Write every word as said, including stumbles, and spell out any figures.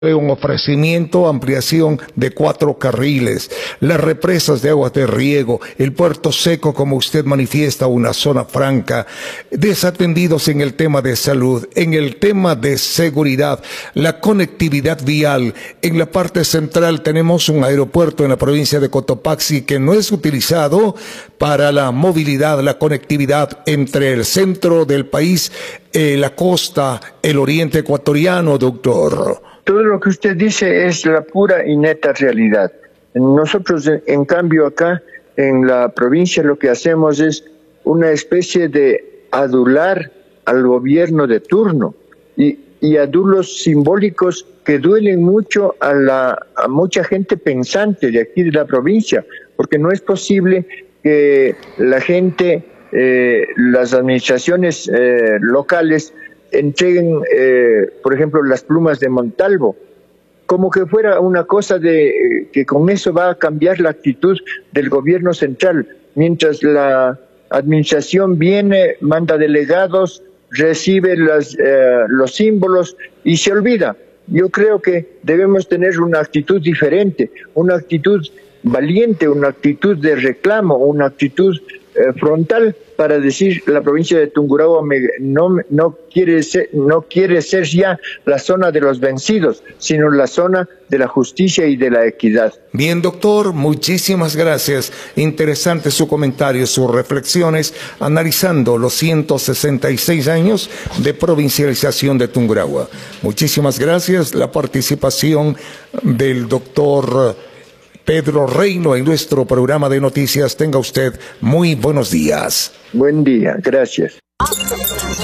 un ofrecimiento, ampliación de cuatro carriles, las represas de aguas de riego, el puerto seco, como usted manifiesta, una zona franca, desatendidos en el tema de salud, en el tema de seguridad, la conectividad vial. En la parte central tenemos un aeropuerto en la provincia de Cotopaxi que no es utilizado para la movilidad, la conectividad entre el centro del país, eh, la costa, el oriente ecuatoriano, doctor. Todo lo que usted dice es la pura y neta realidad. Nosotros, en cambio, acá en la provincia lo que hacemos es una especie de adular al gobierno de turno y, y adulos simbólicos que duelen mucho a, la, a mucha gente pensante de aquí de la provincia, porque no es posible que la gente, eh, las administraciones eh, locales, entreguen, eh, por ejemplo, las plumas de Montalvo, como que fuera una cosa de eh, que con eso va a cambiar la actitud del gobierno central, mientras la administración viene, manda delegados, recibe las, eh, los símbolos y se olvida. Yo creo que debemos tener una actitud diferente, una actitud valiente, una actitud de reclamo, una actitud eh, frontal para decir la provincia de Tungurahua me, no, no, quiere ser, no quiere ser ya la zona de los vencidos, sino la zona de la justicia y de la equidad. Bien, doctor, muchísimas gracias. Interesante su comentario, sus reflexiones, analizando los ciento sesenta y seis años de provincialización de Tungurahua. Muchísimas gracias. La participación del doctor Pedro Reino en nuestro programa de noticias. Tenga usted muy buenos días. Buen día, gracias.